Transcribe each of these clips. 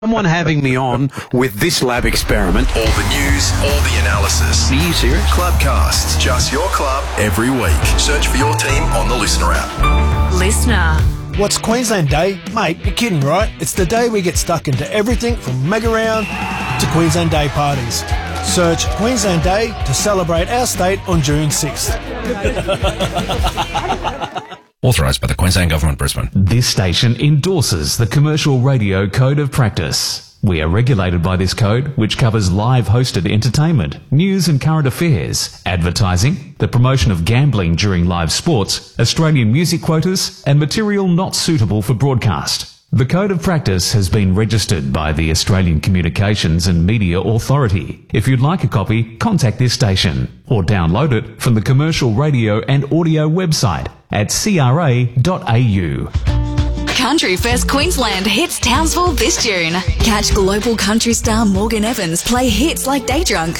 Someone having me on with this lab experiment. All the news, all the analysis. Are you serious? Clubcasts, just your club every week. Search for your team on the Listener app. Listener. What's Queensland Day? Mate, you're kidding, right? It's the day we get stuck into everything from Mega Round to Queensland Day parties. Search Queensland Day to celebrate our state on June 6th. Authorised by the Queensland Government, Brisbane. This station endorses the Commercial Radio Code of Practice. We are regulated by this code, which covers live hosted entertainment, news and current affairs, advertising, the promotion of gambling during live sports, Australian music quotas, and material not suitable for broadcast. The Code of Practice has been registered by the Australian Communications and Media Authority. If you'd like a copy, contact this station or download it from the Commercial Radio and Audio website at cra.au. Country Fest Queensland hits Townsville this June. Catch global country star Morgan Evans play hits like Day Drunk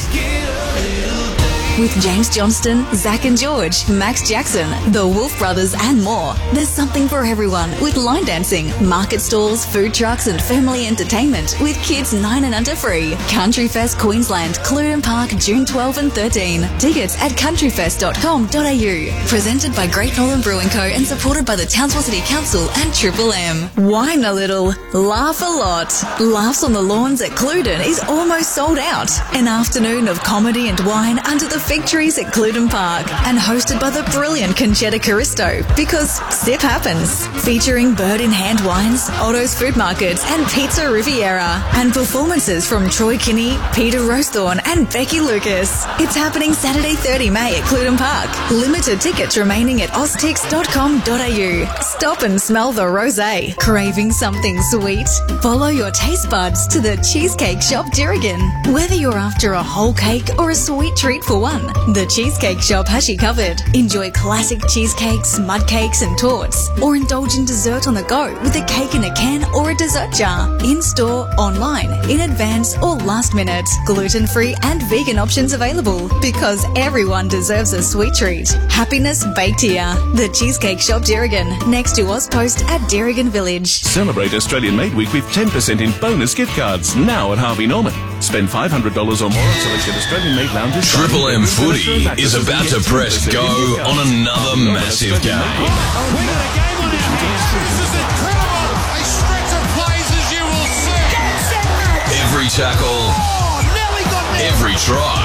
with James Johnston, Zach and George, Max Jackson, the Wolf Brothers and more. There's something for everyone with line dancing, market stalls, food trucks and family entertainment with kids 9 and under free. Country Fest Queensland, Cluden Park, June 12 and 13. Tickets at countryfest.com.au. Presented by Great Northern Brewing Co and supported by the Townsville City Council and Triple M. Wine a little, laugh a lot. Laughs on the Lawns at Cluden is almost sold out. An afternoon of comedy and wine under the fig trees at Cluden Park and hosted by the brilliant Conchetta Caristo, because sip happens. Featuring Bird in Hand Wines, Otto's Food Markets and Pizza Riviera, and performances from Troy Kinney, Peter Rosethorn and Becky Lucas. It's happening Saturday 30 May at Cluden Park. Limited tickets remaining at oztix.com.au. Stop and smell the rosé. Craving something sweet? Follow your taste buds to the Cheesecake Shop Dirrigan. Whether you're after a whole cake or a sweet treat for one, the Cheesecake Shop has you covered. Enjoy classic cheesecakes, mud cakes and torts, or indulge in dessert on the go with a cake in a can or a dessert jar. In-store, online, in advance or last minute. Gluten-free and vegan options available, because everyone deserves a sweet treat. Happiness baked here. The Cheesecake Shop Dirrigan, next to Ozpost at Dirrigan Village. Celebrate Australian Made Week with 10% in bonus gift cards now at Harvey Norman. Spend $500 or more on selected Australian made lounges. Triple M Footy is about to press go on another massive game. We got a game on our hands. This is incredible. A stretch of plays as you will see. Every tackle, Nelly got me. every try,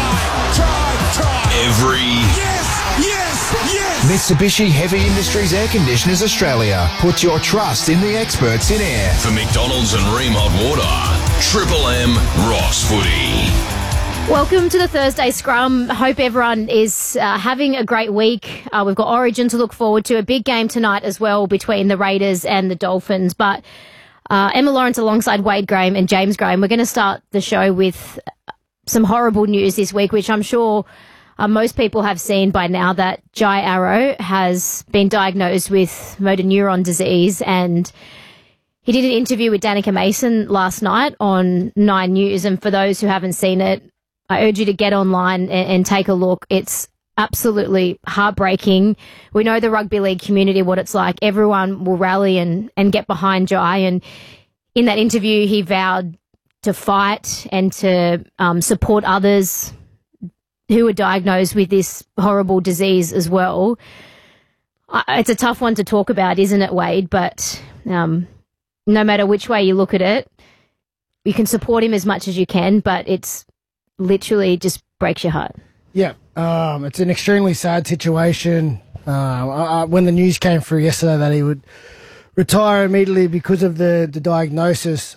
every... Yes. Mitsubishi Heavy Industries Air Conditioners Australia. Put your trust in the experts in air. For McDonald's and Ream Hot Water, Triple M Ross Footy. Welcome to the Thursday Scrum. Hope everyone is having a great week. We've got Origin to look forward to. A big game tonight as well between the Raiders and the Dolphins. But Emma Lawrence alongside Wade Graham and James Graham, we're going to start the show with some horrible news this week, which I'm sure most people have seen by now, that Jai Arrow has been diagnosed with motor neuron disease. And he did an interview with Danica Mason last night on 9 News. And for those who haven't seen it, I urge you to get online and take a look. It's absolutely heartbreaking. We know the rugby league community, what it's like. Everyone will rally and get behind Jai. And in that interview, he vowed to fight and to support others who are diagnosed with this horrible disease as well. It's a tough one to talk about, isn't it, Wade? But no matter which way you look at it, you can support him as much as you can, but it's literally just breaks your heart. Yeah, it's an extremely sad situation. When the news came through yesterday that he would retire immediately because of the diagnosis,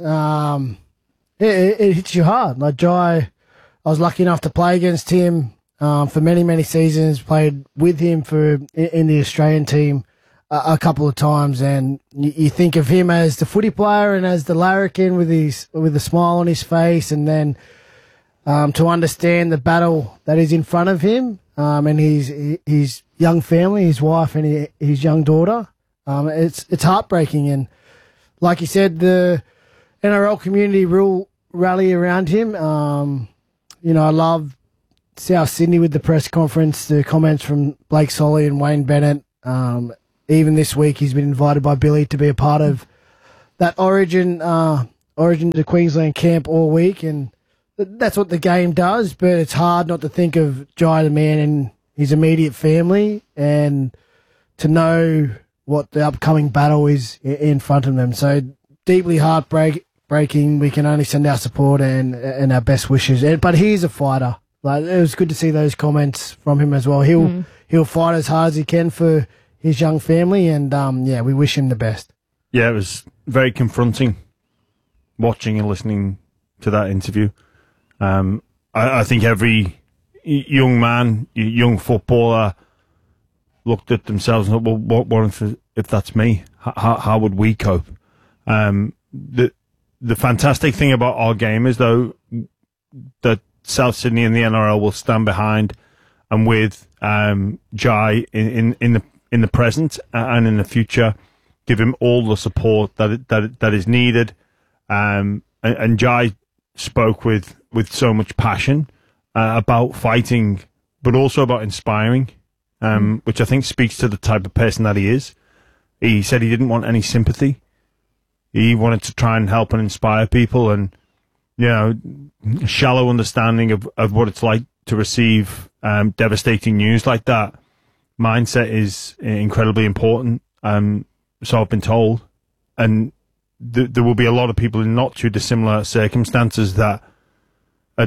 it hits you hard. Like Jai, I was lucky enough to play against him for many seasons, played with him in the Australian team a couple of times, and you think of him as the footy player and as the larrikin with a smile on his face, and then to understand the battle that is in front of him and his young family, his wife and his young daughter, it's heartbreaking. And like you said, the NRL community will rally around him. I love South Sydney with the press conference, the comments from Blake Solly and Wayne Bennett. Even this week, he's been invited by Billy to be a part of that Origin Origin to Queensland camp all week, and that's what the game does, but it's hard not to think of Jai the man and his immediate family and to know what the upcoming battle is in front of them. So deeply heartbreaking. We can only send our support and our best wishes. But he is a fighter. Like, it was good to see those comments from him as well. He'll fight as hard as he can for his young family, and we wish him the best. Yeah, it was very confronting watching and listening to that interview. I think every young man, young footballer looked at themselves and thought, well, what if that's me? How would we cope? The fantastic thing about our game is, though, that South Sydney and the NRL will stand behind and with Jai in the present and in the future, give him all the support that is needed. And Jai spoke with so much passion about fighting, but also about inspiring, which I think speaks to the type of person that he is. He said he didn't want any sympathy. He wanted to try and help and inspire people, and a shallow understanding of what it's like to receive devastating news like that. Mindset is incredibly important, so I've been told, and there will be a lot of people in not too dissimilar circumstances that are,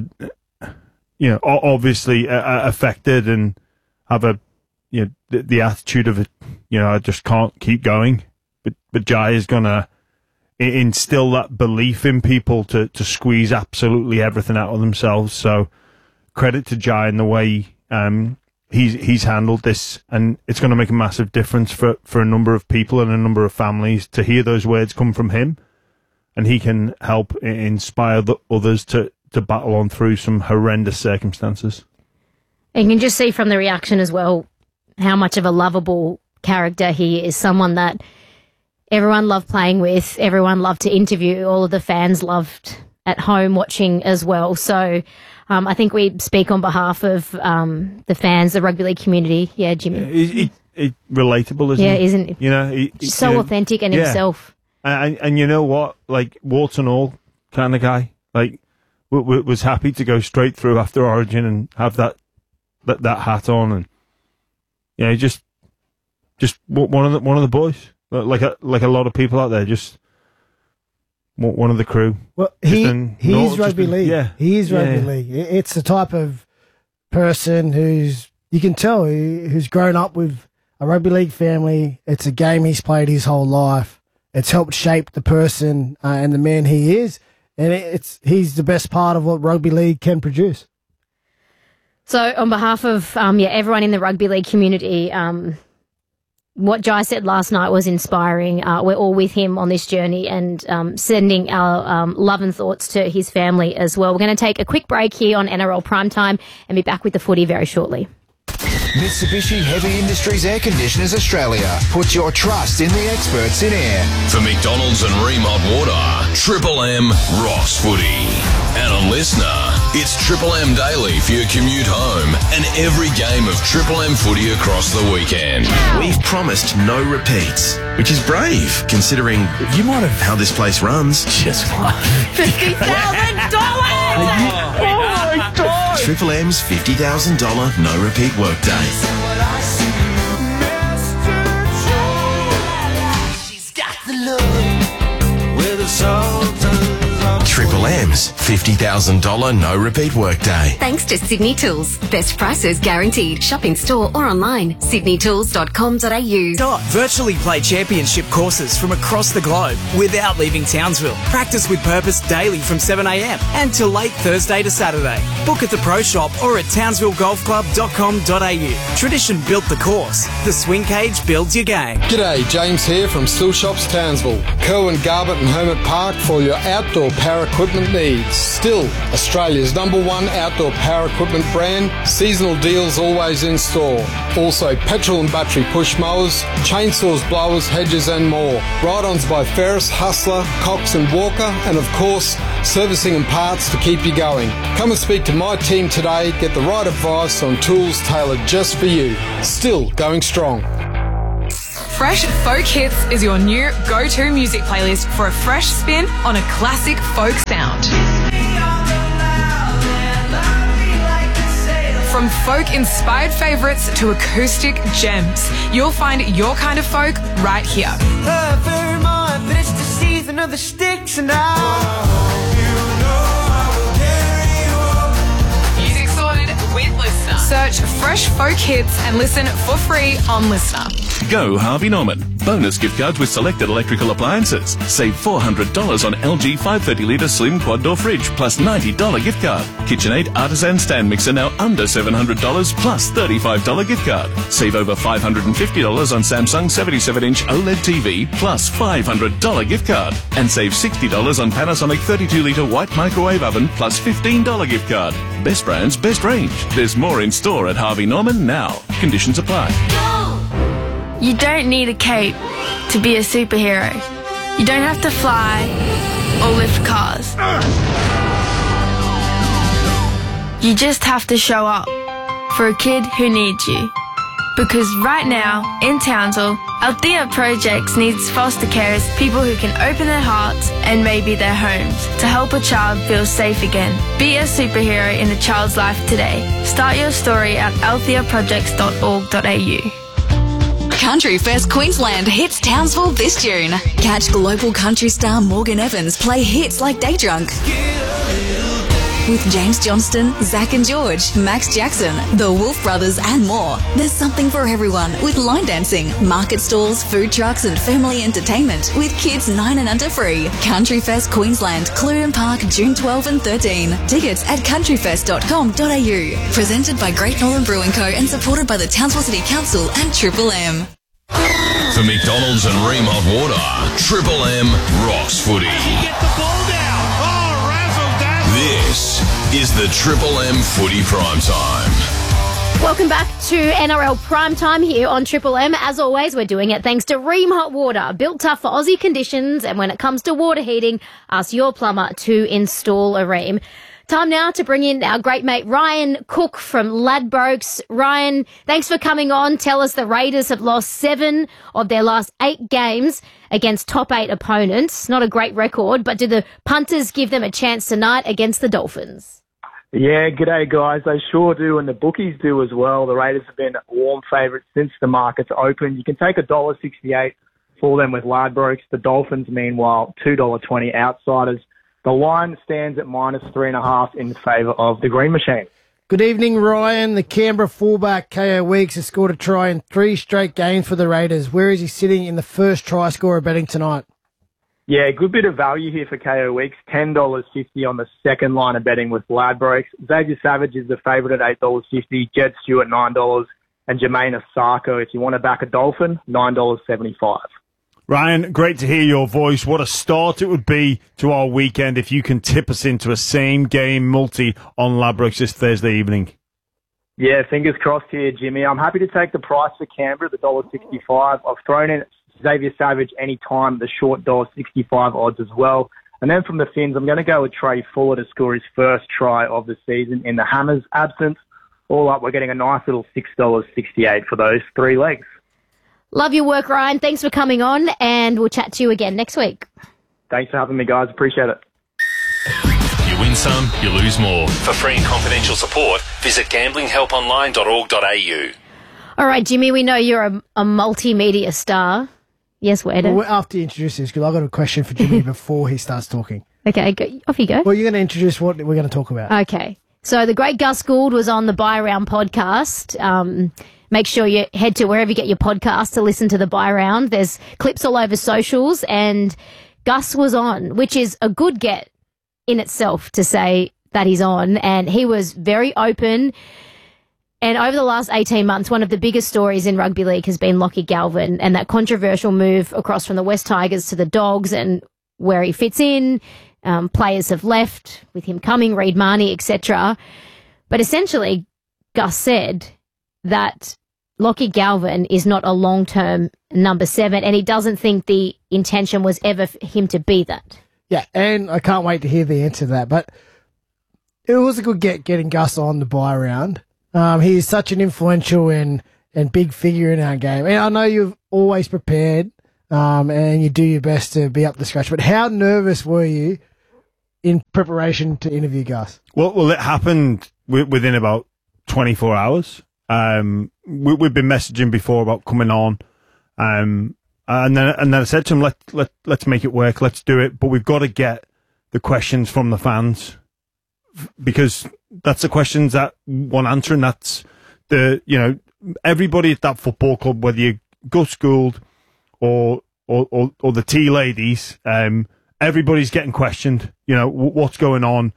obviously affected and have the attitude of it. I just can't keep going. But Jai is gonna instill that belief in people to squeeze absolutely everything out of themselves. So credit to Jai in the way he's handled this, and it's going to make a massive difference for a number of people and a number of families to hear those words come from him, and he can help inspire the others to battle on through some horrendous circumstances. And you can just see from the reaction as well how much of a lovable character he is, someone that everyone loved playing with, everyone loved to interview, all of the fans loved at home watching as well. So I think we speak on behalf of the fans, the rugby league community. Yeah, Jimmy. Relatable, isn't he? Yeah, isn't he? He's so authentic and himself. And you know what? Like, warts and all kind of guy. Like, was happy to go straight through after Origin and have that hat on, and just one of the boys. Like a lot of people out there, just one of the crew. Well, he's rugby league. Yeah, he is rugby league. It's the type of person you can tell who's grown up with a rugby league family. It's a game he's played his whole life. It's helped shape the person and the man he is, and he's the best part of what rugby league can produce. So, on behalf of everyone in the rugby league community, what Jai said last night was inspiring. We're all with him on this journey, and sending our love and thoughts to his family as well. We're going to take a quick break here on NRL Primetime and be back with the footy very shortly. Mitsubishi Heavy Industries Air Conditioners Australia. Put your trust in the experts in air. For McDonald's and Ream Hot Water, Triple M Ross Footy. And a listener, it's Triple M Daily for your commute home and every game of Triple M footy across the weekend. We've promised no repeats, which is brave, considering you might have how this place runs. Just what? $50,000! Oh my God! Triple M's $50,000 no repeat workday. Triple M's $50,000 no repeat workday. Thanks to Sydney Tools. Best prices guaranteed. Shop in store or online. sydneytools.com.au. Virtually play championship courses from across the globe without leaving Townsville. Practice with purpose daily from 7 a.m. and till late Thursday to Saturday. Book at the Pro Shop or at townsvillegolfclub.com.au. Tradition built the course. The swing cage builds your game. G'day, James here from Still Shops Townsville. Kerwin Garbutt and Hermit Park for your outdoor power equipment needs. Still, Australia's #1 outdoor power equipment brand. Seasonal deals always in store. Also, petrol and battery push mowers, chainsaws, blowers, hedges and more. Ride-ons by Ferris, Hustler, Cox and Walker, and of course, servicing and parts to keep you going. Come and speak to my team today. Get the right advice on tools tailored just for you. Still going strong. Fresh Folk Hits is your new go-to music playlist for a fresh spin on a classic folk sound. From folk-inspired favourites to acoustic gems, you'll find your kind of folk right here. Vermont, but it's the season of the sticks and Music sorted with Listener. Search Fresh Folk Hits and listen for free on Listener. Go Harvey Norman. Bonus gift cards with selected electrical appliances. Save $400 on LG 530-litre slim quad door fridge plus $90 gift card. KitchenAid artisan stand mixer now under $700 plus $35 gift card. Save over $550 on Samsung 77-inch OLED TV plus $500 gift card. And save $60 on Panasonic 32-litre white microwave oven plus $15 gift card. Best brands, best range. There's more in store at Harvey Norman now. Conditions apply. You don't need a cape to be a superhero. You don't have to fly or lift cars. You just have to show up for a kid who needs you. Because right now, in Townsville, Althea Projects needs foster carers, people who can open their hearts and maybe their homes to help a child feel safe again. Be a superhero in a child's life today. Start your story at altheaprojects.org.au. Country Fest Queensland hits Townsville this June. Catch global country star Morgan Evans play hits like Day Drunk. With James Johnston, Zach and George, Max Jackson, the Wolf Brothers and more. There's something for everyone with line dancing, market stalls, food trucks and family entertainment with kids 9 and under free. Country Fest Queensland, Cluden Park, June 12 and 13. Tickets at countryfest.com.au. Presented by Great Northern Brewing Co and supported by the Townsville City Council and Triple M. For McDonald's and Ream Hot Water, Triple M rocks footy. Get the ball down. Oh, razzle-dazzle. This is the Triple M Footy Prime Time. Welcome back to NRL Primetime here on Triple M. As always, we're doing it thanks to Ream Hot Water, built tough for Aussie conditions. And when it comes to water heating, ask your plumber to install a Ream. Time now to bring in our great mate Ryan Cook from Ladbrokes. Ryan, thanks for coming on. Tell us the Raiders have lost 7 of their last 8 games against top 8 opponents. Not a great record, but do the punters give them a chance tonight against the Dolphins? Yeah, g'day guys. They sure do, and the bookies do as well. The Raiders have been warm favourites since the markets opened. You can take $1.68 for them with Ladbrokes. The Dolphins, meanwhile, $2.20 outsiders. The line stands at -3.5 in favour of the Green Machine. Good evening, Ryan. The Canberra fullback KO Weeks has scored a try in 3 straight games for the Raiders. Where is he sitting in the first try scorer betting tonight? Yeah, good bit of value here for KO Weeks. $10.50 on the second line of betting with Ladbrokes. Xavier Savage is the favourite at $8.50. Jed Stewart, $9. And Jermaine Osako, if you want to back a Dolphin, $9.75. Ryan, great to hear your voice. What a start it would be to our weekend if you can tip us into a same-game multi on Ladbrokes this Thursday evening. Yeah, fingers crossed here, Jimmy. I'm happy to take the price for Canberra, the $1.65. I've thrown in Xavier Savage anytime, the short $1.65 odds as well. And then from the Finns, I'm going to go with Trey Fuller to score his first try of the season in the Hammers' absence. All up, we're getting a nice little $6.68 for those 3 legs. Love your work, Ryan. Thanks for coming on, and we'll chat to you again next week. Thanks for having me, guys. Appreciate it. You win some, you lose more. For free and confidential support, visit gamblinghelponline.org.au. All right, Jimmy, we know you're a multimedia star. Yes, Wade. Well, after you introduce this, because I've got a question for Jimmy before he starts talking. Okay, off you go. Well, you're going to introduce what we're going to talk about. Okay. So the great Gus Gould was on the Buy Round podcast. Make sure you head to wherever you get your podcast to listen to the Buy Round. There's clips all over socials, and Gus was on, which is a good get in itself to say that he's on. And he was very open. And over the last 18 months, one of the biggest stories in rugby league has been Lockie Galvin and that controversial move across from the West Tigers to the Dogs and where he fits in. Players have left with him coming, Reid Marnie, etc. But essentially, Gus said that Lockie Galvin is not a long-term number 7, and he doesn't think the intention was ever for him to be that. Yeah, and I can't wait to hear the answer to that. But it was a good getting Gus on the Buy Round. He is such an influential and and big figure in our game. And I know you've always prepared and you do your best to be up to scratch, but how nervous were you in preparation to interview Gus? Well, it happened within about 24 hours. We've been messaging before about coming on, and then I said to him, let's make it work, let's do it, but we've got to get the questions from the fans, because that's the questions that want answering. That's everybody at that football club, whether you're Gus Gould or the tea ladies, everybody's getting questioned. What's going on?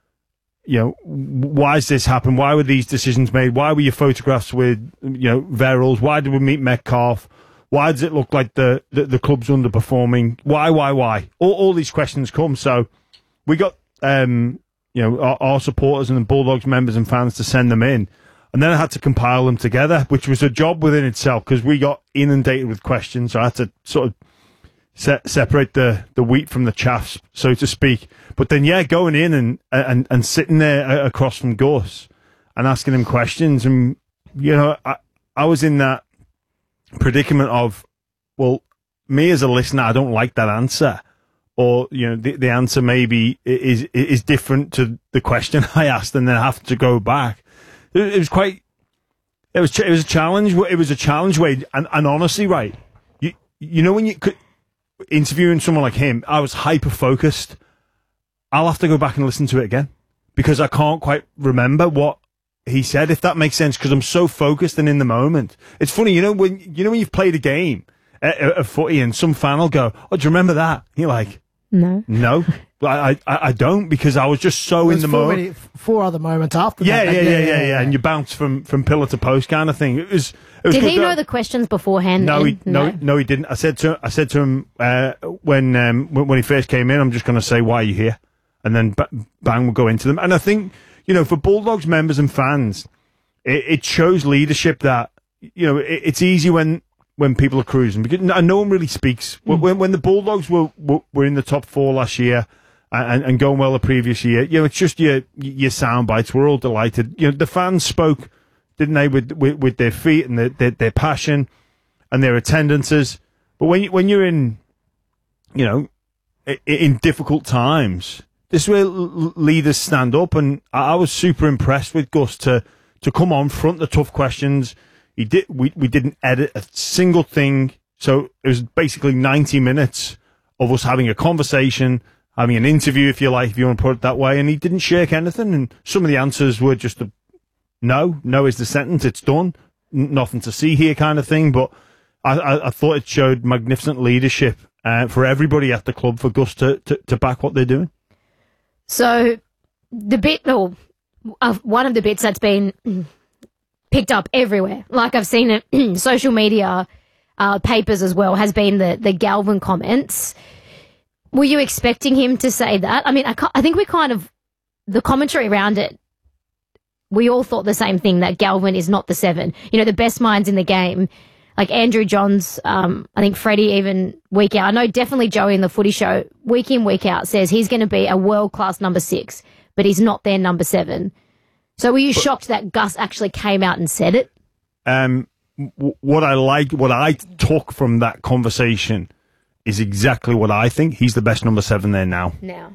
Why has this happened? Why were these decisions made? Why were your photographs with, Verrills? Why did we meet Metcalf? Why does it look like the club's underperforming? Why? All these questions come. So we got, our supporters and the Bulldogs members and fans to send them in. And then I had to compile them together, which was a job within itself because we got inundated with questions. So I had to sort of separate the wheat from the chaff, so to speak. But then, going in and sitting there across from Gus and asking him questions. And, I was in that predicament of, well, me as a listener, I don't like that answer. Or, the answer maybe is different to the question I asked, and then I have to go back. It was a challenge. It was a challenge, Wade. And honestly, right, when you could, interviewing someone like him, I was hyper-focused. I'll have to go back and listen to it again because I can't quite remember what he said, if that makes sense, because I'm so focused and in the moment. It's funny, when you've played a game of footy and some fan will go, "Oh, do you remember that?" You're like, No. I don't, because I was just so in the moment. 4 other moments after that. Yeah. And you bounce from pillar to post kind of thing. It was Did he know the questions beforehand? No, he didn't. I said to him when he first came in, I'm just going to say, "Why are you here?" And then bang, we'll go into them. And I think, for Bulldogs members and fans, it shows leadership that, it's easy when people are cruising, because no one really speaks. When the Bulldogs were in the top 4 last year and going well the previous year, it's just your sound bites. We're all delighted. The fans spoke, didn't they, with their feet and their passion and their attendances. But when you're in, in difficult times, this is where leaders stand up. And I was super impressed with Gus to come on, front the tough questions. We didn't edit a single thing. So it was basically 90 minutes of us having a conversation, having an interview, if you want to put it that way. And he didn't shirk anything. And some of the answers were just no is the sentence. It's done. Nothing to see here kind of thing. But I thought it showed magnificent leadership for everybody at the club, for Gus to back what they're doing. So one of the bits that's been picked up everywhere, like I've seen it in social media, papers as well, has been the Galvin comments. Were you expecting him to say that? I mean, I think the commentary around it, we all thought the same thing, that Galvin is not the 7. The best minds in the game, like Andrew Johns, I think Freddie even week out. I know definitely Joey in the Footy Show, week in, week out, says he's going to be a world-class number 6, but he's not their number 7. So were you shocked that Gus actually came out and said it? What I took from that conversation is exactly what I think. He's the best number 7 there now.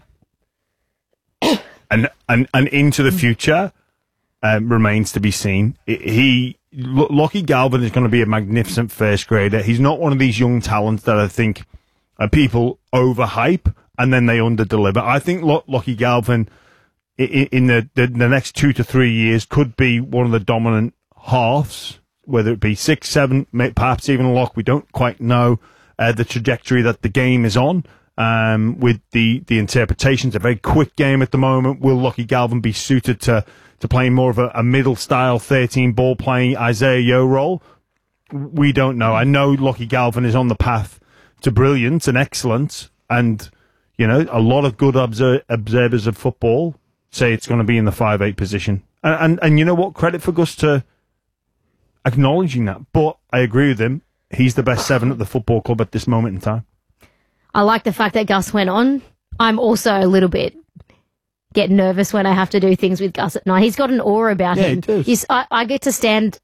And into the future remains to be seen. Lockie Galvin is going to be a magnificent first grader. He's not one of these young talents that I think people overhype and then they underdeliver. I think Lockie Galvin in the next 2 to 3 years could be one of the dominant halves, whether it be 6, 7, perhaps even a lock. We don't quite know the trajectory that the game is on. With the interpretations, a very quick game at the moment. Will Lockie Galvin be suited to playing more of a middle style 13 ball playing Isaiah Yeo role? We don't know. I know Lockie Galvin is on the path to brilliance and excellence, and a lot of good observers of football say it's going to be in the 5'8" position. And you know what? Credit for Gus to acknowledging that. But I agree with him. He's the best 7 at the football club at this moment in time. I like the fact that Gus went on. I'm also a little bit get nervous when I have to do things with Gus at night. He's got an aura about him. He does. I get to stand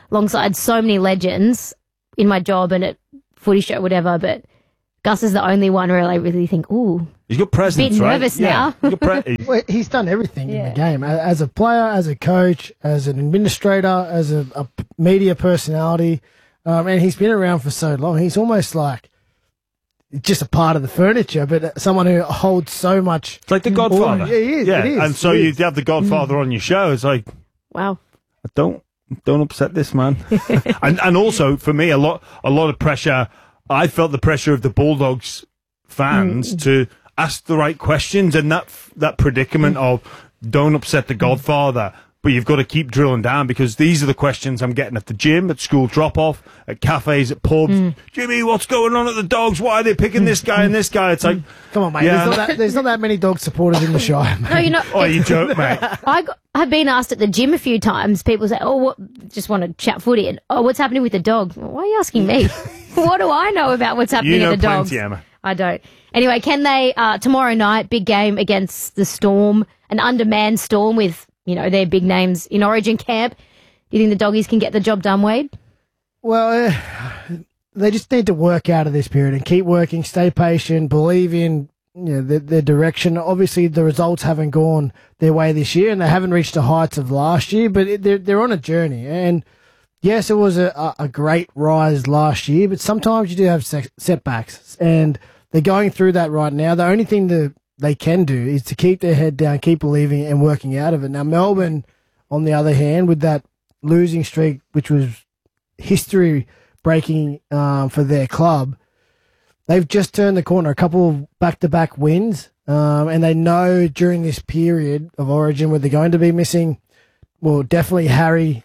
alongside so many legends in my job and at footy show, whatever, but Gus is the only one where I really think, ooh, he's got presence, bit right? nervous now. Well, he's done everything in the game. As a player, as a coach, as an administrator, as a media personality, and he's been around for so long. He's almost like just a part of the furniture, but someone who holds so much. It's like the Godfather. Yeah, he is. Yeah, It is. and so you have the Godfather on your show. It's like, wow, don't upset this man. and also for me, a lot of pressure. I felt the pressure of the Bulldogs fans to ask the right questions, and that predicament of don't upset the Godfather, but you've got to keep drilling down, because these are the questions I'm getting at the gym, at school drop-off, at cafes, at pubs. Jimmy, what's going on at the Dogs? Why are they picking this guy and this guy? It's like, come on, mate. Yeah. There's not that many dog supporters in the Shire, mate. No, you're not. Oh, you joke, mate. I've been asked at the gym a few times. People say, just want to chat footy. And, what's happening with the dog? Why are you asking me? What do I know about what's happening at the Dogs? You know plenty, Emma. I don't. Anyway, can they, tomorrow night, big game against the Storm, an undermanned Storm with, their big names in Origin camp. Do you think the Doggies can get the job done, Wade? Well, they just need to work out of this period and keep working, stay patient, believe in their direction. Obviously, the results haven't gone their way this year, and they haven't reached the heights of last year, but they're on a journey. And yes, it was a great rise last year, but sometimes you do have setbacks, and they're going through that right now. The only thing that they can do is to keep their head down, keep believing and working out of it. Now, Melbourne, on the other hand, with that losing streak, which was history-breaking for their club, they've just turned the corner, a couple of back-to-back wins, and they know during this period of Origin where they're going to be missing, well, definitely Harry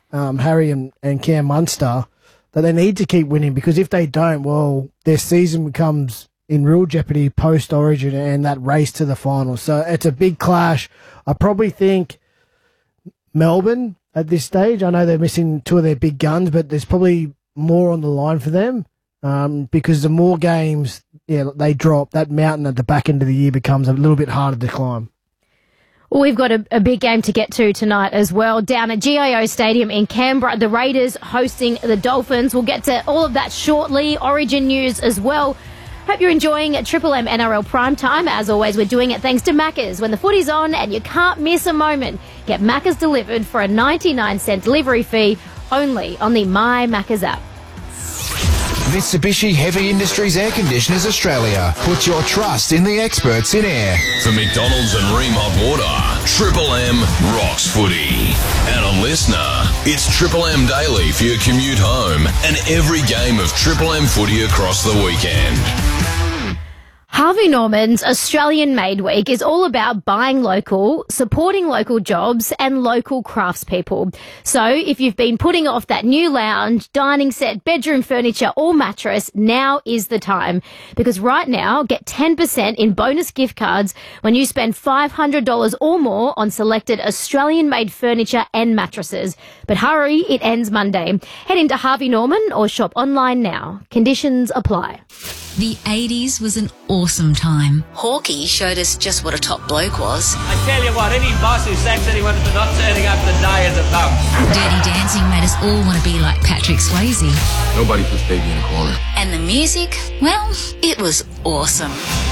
and Cam Munster, that they need to keep winning, because if they don't, well, their season becomes in real jeopardy post-Origin and that race to the final. So it's a big clash. I probably think Melbourne at this stage, I know they're missing two of their big guns, but there's probably more on the line for them, because the more games they drop, that mountain at the back end of the year becomes a little bit harder to climb. Well, we've got a big game to get to tonight as well. Down at GIO Stadium in Canberra, the Raiders hosting the Dolphins. We'll get to all of that shortly. Origin news as well. Hope you're enjoying Triple M NRL Primetime. As always, we're doing it thanks to Macca's. When the footy's on and you can't miss a moment, get Macca's delivered for a 99-cent delivery fee only on the My Macca's app. Mitsubishi Heavy Industries Air Conditioners Australia. Put your trust in the experts in air. For McDonald's and Ream Hot Water, Triple M rocks footy. And a listener, it's Triple M Daily for your commute home and every game of Triple M footy across the weekend. Harvey Norman's Australian Made Week is all about buying local, supporting local jobs and local craftspeople. So if you've been putting off that new lounge, dining set, bedroom furniture or mattress, now is the time. Because right now, get 10% in bonus gift cards when you spend $500 or more on selected Australian-made furniture and mattresses. But hurry, it ends Monday. Head into Harvey Norman or shop online now. Conditions apply. The 80s was an awesome time. Hawkeye showed us just what a top bloke was. I tell you what, any boss who sacks anyone for not turning up the day is a bum. Dirty Dancing made us all want to be like Patrick Swayze. Nobody puts baby in a corner. And the music, well, it was awesome.